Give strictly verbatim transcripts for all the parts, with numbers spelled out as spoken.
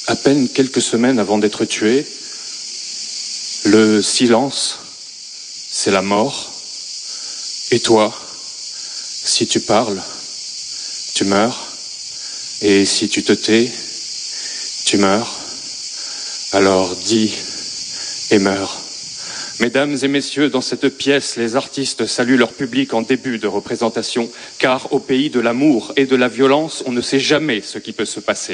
À peine quelques semaines avant d'être tué, le silence, c'est la mort. Et toi, si tu parles, tu meurs. Et si tu te tais, tu meurs. Alors dis et meurs. Mesdames et messieurs, dans cette pièce, les artistes saluent leur public en début de représentation, car au pays de l'amour et de la violence, on ne sait jamais ce qui peut se passer.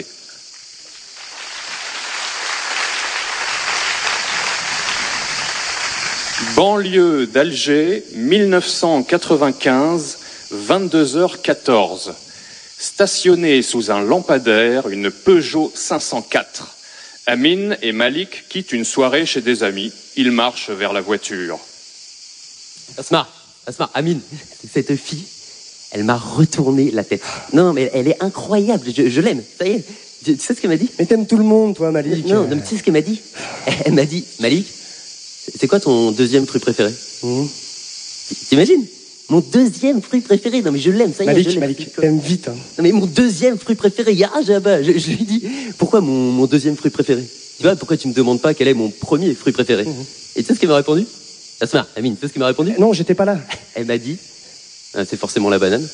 Banlieue d'Alger, mille neuf cent quatre-vingt-quinze, vingt-deux heures quatorze. Stationnée sous un lampadaire, une Peugeot cinq cent quatre. Amine et Malik quittent une soirée chez des amis. Ils marchent vers la voiture. Asma, Asma, Amine, cette fille, elle m'a retourné la tête. Non, mais elle est incroyable, je, je l'aime, ça y est. Tu sais ce qu'elle m'a dit? Mais t'aimes tout le monde, toi, Malik. Non, non, mais tu sais ce qu'elle m'a dit? Elle m'a dit, Malik, c'est quoi ton deuxième fruit préféré? mmh. T'imagines? Mon deuxième fruit préféré. Non mais je l'aime, ça y est. Malik, je l'aime. Malik, t'aimes vite. Hein. Non mais mon deuxième fruit préféré, ya Jabba. Je, je lui dis, pourquoi mon, mon deuxième fruit préféré? Tu vois, pourquoi tu me demandes pas quel est mon premier fruit préféré? mmh. Et tu sais ce qu'elle m'a répondu? Asma, Amine, tu sais ce qu'elle m'a répondu? Non, j'étais pas là. Elle m'a dit, ah, c'est forcément la banane.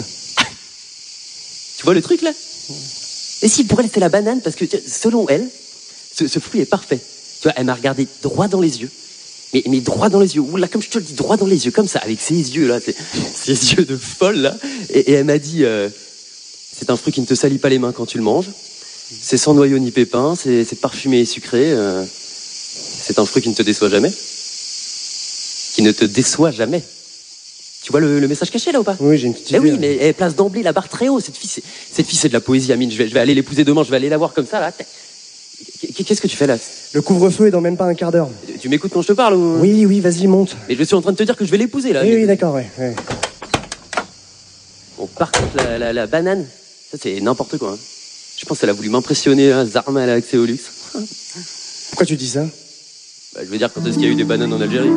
Tu vois le truc là? Et si pour elle c'est la banane, parce que selon elle, ce, ce fruit est parfait. Tu vois, elle m'a regardé droit dans les yeux. Mais, mais droit dans les yeux, oula, comme je te le dis, droit dans les yeux, comme ça, avec ses yeux là, ses, ses yeux de folle là. Et, et elle m'a dit, euh, c'est un fruit qui ne te salit pas les mains quand tu le manges. C'est sans noyau ni pépins, c'est, c'est parfumé et sucré. Euh, c'est un fruit qui ne te déçoit jamais. Qui ne te déçoit jamais. Tu vois le, le message caché là ou pas? Oui, j'ai une petite idée. Eh oui, hein. mais elle place d'emblée la barre très haut. Cette fille, c'est, cette fille, c'est de la poésie, Amine. Je vais, je vais aller l'épouser demain, je vais aller la voir comme ça là. Qu'est-ce que tu fais là? Le couvre-feu est dans même pas un quart d'heure. Tu m'écoutes quand je te parle ou... Oui, oui, vas-y, monte. Mais je suis en train de te dire que je vais l'épouser là. Oui, mais... oui, d'accord, ouais, ouais. Bon, par contre, la, la, la banane, ça c'est n'importe quoi. Hein. Je pense qu'elle a voulu m'impressionner, hein, Zarma, elle a accès au luxe. Pourquoi tu dis ça? Bah, je veux dire, quand est-ce qu'il y a eu des bananes en Algérie?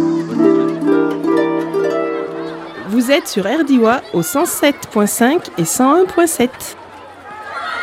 Vous êtes sur R D I W A au cent sept virgule cinq et cent un virgule sept.